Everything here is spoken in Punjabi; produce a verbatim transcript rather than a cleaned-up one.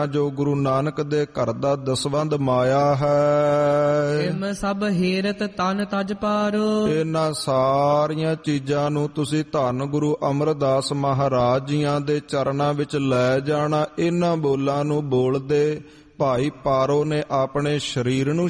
ਜੋ ਗੁਰੂ ਨਾਨਕ ਦੇ ਘਰ ਦਾ ਦਸਵੰਧ ਮਾਇਆ ਹੈ। ਇਮ ਸਭ ਹੇਰਤ ਤਨ ਤਜ ਪਾਰੋ। ਇਹਨਾਂ ਸਾਰੀਆਂ ਚੀਜ਼ਾਂ ਨੂੰ ਤੁਸੀਂ ਧੰਨ ਗੁਰੂ ਅਮਰਦਾਸ ਮਹਾਰਾਜ ਜੀਆਂ ਦੇ ਚਰਨਾਂ ਵਿੱਚ ਲੈ ਜਾਣਾ। ਇਹਨਾਂ ਬੋਲਾਂ ਨੂੰ ਬੋਲਦੇ ਭਾਈ ਪਾਰੋ ਨੇ ਆਪਣੇ ਸਰੀਰ ਨੂੰ